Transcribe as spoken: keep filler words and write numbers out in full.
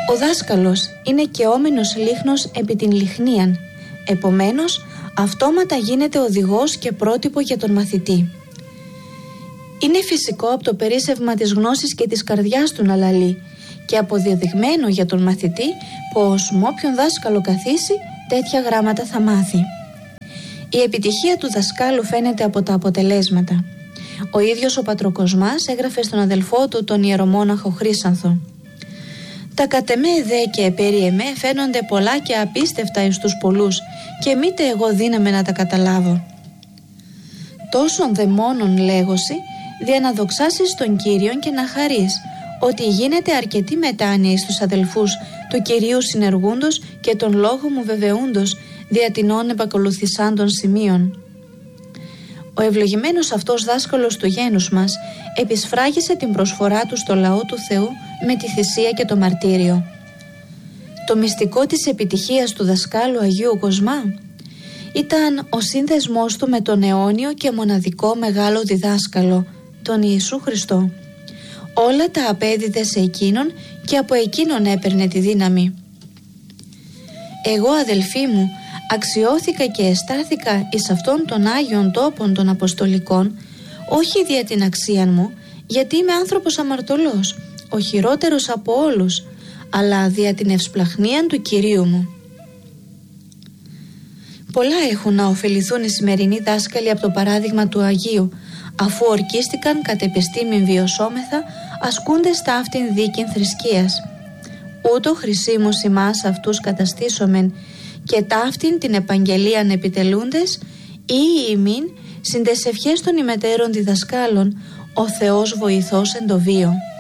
Ο δάσκαλος είναι καιόμενος λίχνος επί την λιχνίαν, επομένως αυτόματα γίνεται οδηγός και πρότυπο για τον μαθητή. Είναι φυσικό από το περίσσευμα της γνώσης και της καρδιάς του να λαλεί και αποδεδειγμένο για τον μαθητή πως με όποιον δάσκαλο καθίσει τέτοια γράμματα θα μάθει. Η επιτυχία του δασκάλου φαίνεται από τα αποτελέσματα. Ο ίδιος ο Πατροκοσμάς έγραφε στον αδελφό του τον ιερομόναχο Χρύσανθο: «Τα κατεμέ δε και περί εμέ φαίνονται πολλά και απίστευτα εις τους πολλούς και μήτε εγώ δύναμαι να τα καταλάβω. Τόσον δε μόνον λέγωση δια να δοξάσεις τον Κύριον και να χαρείς ότι γίνεται αρκετή μετάνοια εις τους αδελφούς του Κυρίου συνεργούντος και τον λόγο μου βεβαιούντος δια τινών επακολουθησάντων σημείων». Ο ευλογημένος αυτός δάσκαλος του γένους μας επισφράγισε την προσφορά του στο λαό του Θεού με τη θυσία και το μαρτύριο. Το μυστικό της επιτυχίας του δασκάλου Αγίου Κοσμά ήταν ο σύνδεσμός του με τον αιώνιο και μοναδικό μεγάλο διδάσκαλο, τον Ιησού Χριστό. Όλα τα απέδιδε σε εκείνον και από εκείνον έπαιρνε τη δύναμη. «Εγώ, αδελφοί μου, αξιώθηκα και εστάθηκα εις αυτόν των Άγιον τόπων των Αποστολικών, όχι δια την αξία μου, γιατί είμαι άνθρωπος αμαρτωλός, ο χειρότερος από όλους, αλλά δια την ευσπλαχνία του Κυρίου μου». Πολλά έχουν να ωφεληθούν οι σημερινοί δάσκαλοι από το παράδειγμα του Αγίου, αφού ορκίστηκαν κατ' επιστήμην βιωσόμεθα, ασκούντες ταύτην δίκην θρησκείας. Ούτω χρησίμους ημάς αυτούς καταστήσομεν και ταύτην την επαγγελίαν επιτελούντες, ή ημίν συν τες ευχές των ημετέρων διδασκάλων, ο Θεός βοηθός εν το βίο.